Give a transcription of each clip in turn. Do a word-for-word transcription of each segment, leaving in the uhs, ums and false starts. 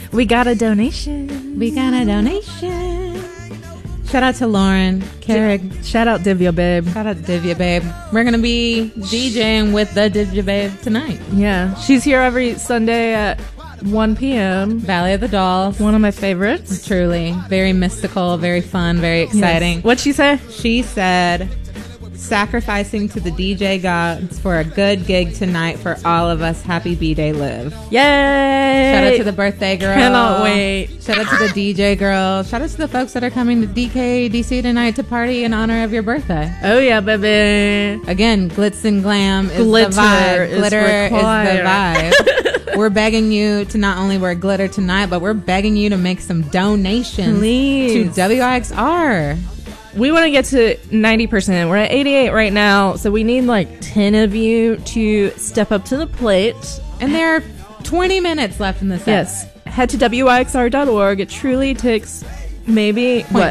We got a donation. We got a donation. Shout out to Lauren Carrig. Shout out Divya Babe. Shout out Divya Babe. We're going to be DJing with the Divya Babe tonight. Yeah. She's here every Sunday at one p.m. Valley of the Dolls. One of my favorites. Truly. Very mystical, very fun, very exciting. Yes. What'd she say? She said, sacrificing to the D J gods for a good gig tonight for all of us. Happy B-Day Live. Yay! Shout out to the birthday girl. Cannot wait. Shout out to the D J girl. Shout out to the folks that are coming to D K D C tonight to party in honor of your birthday. Oh yeah, baby. Again, glitz and glam is glitter the vibe. is Glitter required. is the vibe. We're begging you to not only wear glitter tonight, but we're begging you to make some donations Please. to W I X R. We want to get to ninety percent. We're at eighty-eight right now, so we need like ten of you to step up to the plate. And there are twenty minutes left in this set. Yes. Head to W I X R dot org. It truly takes maybe, Point. what?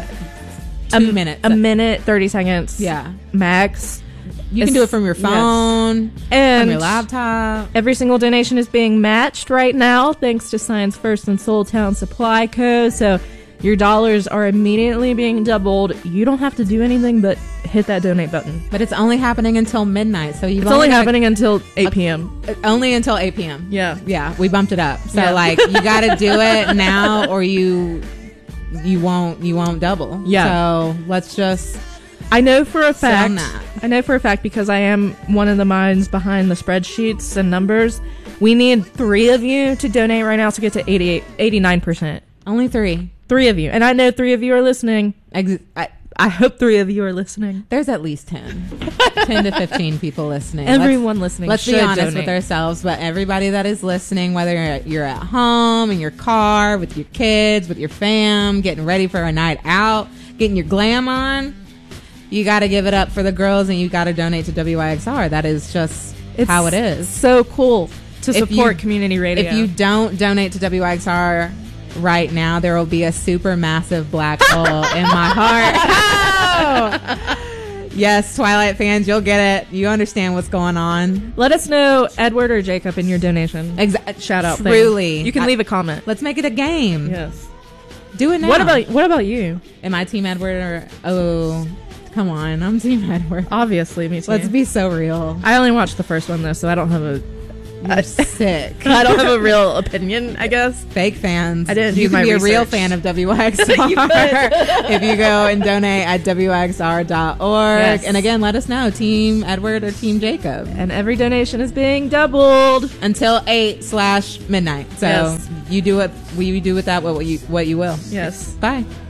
Two a, minutes. A minute, thirty seconds. Yeah. Max. You can It's- do it from your phone, yes. And from your laptop. every single donation is being matched right now thanks to Science First and Soul Town Supply Co. So your dollars are immediately being doubled. You don't have to do anything but hit that donate button. But it's only happening until midnight. So you've It's only got happening until eight p.m. a- only until eight p.m. Yeah. Yeah, we bumped it up. So Yeah. like you got to do it now or you you won't you won't double. Yeah. So let's just I know for a sit on fact, that. I know for a fact because I am one of the minds behind the spreadsheets and numbers. We need three of you to donate right now to get to eighty-eight, eighty-nine percent. Only three. Three of you. And I know three of you are listening. Ex- I, I hope three of you are listening. there's at least ten. ten to fifteen people listening. Everyone let's, listening Let's be should honest donate. with ourselves, but everybody that is listening, whether you're at, you're at home, in your car, with your kids, with your fam, getting ready for a night out, getting your glam on, you got to give it up for the girls and you got to donate to W I X R. That is just It's how it is. so cool to If support you- community radio. If you don't donate to W I X R right now, there will be a super massive black hole in my heart. Yes, Twilight fans, you'll get it. You understand what's going on. Let us know, Edward or Jacob, in your donation. Exa- Shout out. Truly. thing. You can I- leave a comment. Let's make it a game. Yes. Do it now. What about what about you? Am I Team Edward or oh, come on, I'm Team Edward. Obviously, me too. Let's be so real. I only watched the first one though, so I don't have a You're sick. I don't have a real opinion, I guess. Fake fans. I didn't You do can my be a real research. fan of W I X R You could. if you go and donate at W I X R dot org. Yes. And again, let us know, Team Edward or Team Jacob. And every donation is being doubled. Until eight slash midnight. So Yes. you do it. We do with that what you what you will. Yes. Bye.